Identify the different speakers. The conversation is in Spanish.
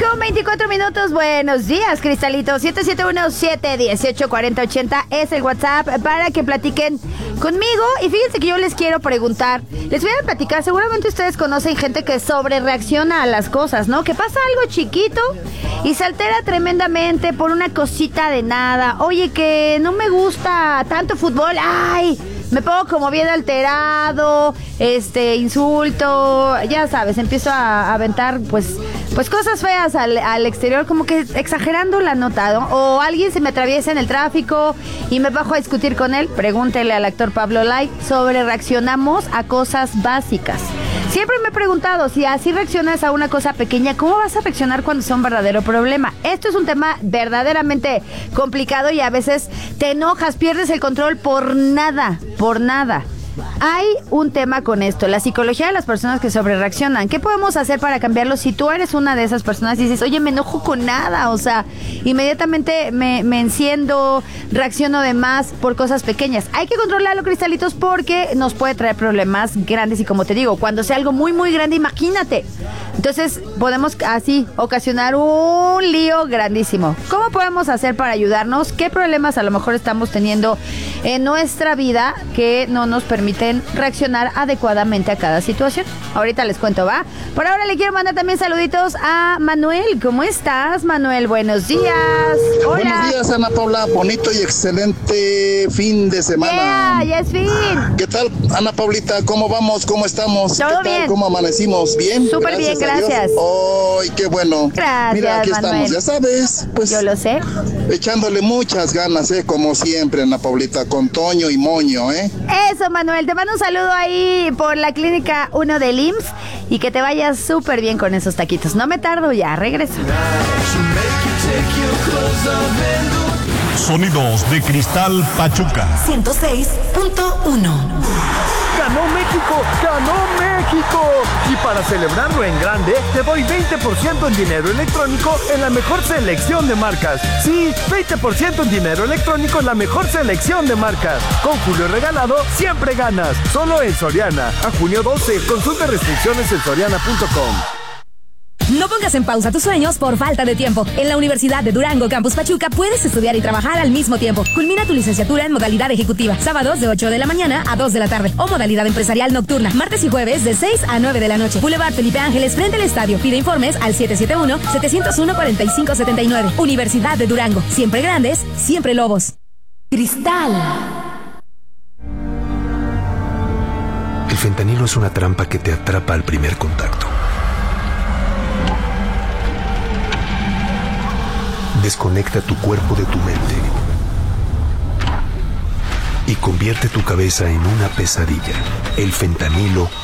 Speaker 1: 6:24. Buenos días, Cristalito. 771-718-4080 es el WhatsApp para que platiquen conmigo. Y fíjense que yo les quiero preguntar, les voy a platicar, seguramente ustedes conocen gente que sobrereacciona a las cosas, ¿no? Que pasa algo chiquito y se altera tremendamente por una cosita de nada. Oye, que no me gusta tanto fútbol, ¡ay! Me pongo como bien alterado, insulto, ya sabes, empiezo a aventar pues cosas feas al exterior, como que exagerando la nota, ¿no? O alguien se me atraviesa en el tráfico y me bajo a discutir con él. Pregúntele al actor Pablo Lai, sobre reaccionamos a cosas básicas. Siempre me he preguntado, si así reaccionas a una cosa pequeña, ¿cómo vas a reaccionar cuando sea un verdadero problema? Esto es un tema verdaderamente complicado y a veces te enojas, pierdes el control por nada. Hay un tema con esto, la psicología de las personas que sobrereaccionan. ¿Qué podemos hacer para cambiarlo? Si tú eres una de esas personas y dices, oye, me enojo con nada, o sea, inmediatamente me enciendo, reacciono de más por cosas pequeñas. Hay que controlarlo, Cristalitos, porque nos puede traer problemas grandes y, como te digo, cuando sea algo muy, muy grande, imagínate. Entonces, podemos así ocasionar un lío grandísimo. ¿Cómo podemos hacer para ayudarnos? ¿Qué problemas a lo mejor estamos teniendo en nuestra vida que no nos permiten reaccionar adecuadamente a cada situación? Ahorita les cuento, ¿va? Por ahora le quiero mandar también saluditos a Manuel. ¿Cómo estás, Manuel? Buenos días. Hola.
Speaker 2: Buenos días, Ana Paula. Bonito y excelente fin de semana.
Speaker 1: Ya es fin.
Speaker 2: ¿Qué tal, Ana Paulita? ¿Cómo vamos? ¿Cómo estamos?
Speaker 1: Todo
Speaker 2: ¿Qué tal?
Speaker 1: bien.
Speaker 2: ¿Cómo amanecimos? ¿Bien?
Speaker 1: Súper bien, gracias.
Speaker 2: ¡Ay, qué bueno!
Speaker 1: Gracias,
Speaker 2: Mira, aquí
Speaker 1: Manuel.
Speaker 2: estamos, ya sabes. Pues
Speaker 1: yo lo sé.
Speaker 2: Echándole muchas ganas, como siempre, Ana Paulita, con Toño y Moño,
Speaker 1: Eso, Manuel. Te mando un saludo ahí por la Clínica 1 del IMSS y que te vayas súper bien con esos taquitos. No me tardo, ya regreso.
Speaker 3: Sonidos de Cristal Pachuca
Speaker 4: 106.1.
Speaker 5: ¡Ganó México! ¡Ganó México! Y para celebrarlo en grande, te doy 20% en dinero electrónico en la mejor selección de marcas. Sí, 20% en dinero electrónico en la mejor selección de marcas. Con Julio Regalado, siempre ganas. Solo en Soriana. A junio 12, consulta restricciones en soriana.com.
Speaker 4: No pongas en pausa tus sueños por falta de tiempo. En la Universidad de Durango, Campus Pachuca, puedes estudiar y trabajar al mismo tiempo. Culmina tu licenciatura en modalidad ejecutiva, sábados de 8 de la mañana a 2 de la tarde. O modalidad empresarial nocturna, martes y jueves de 6 a 9 de la noche. Boulevard Felipe Ángeles, frente al estadio. Pide informes al 771-701-4579. Universidad de Durango. Siempre grandes, siempre lobos. Cristal.
Speaker 6: El fentanilo es una trampa que te atrapa al primer contacto. Desconecta tu cuerpo de tu mente y convierte tu cabeza en una pesadilla. El fentanilo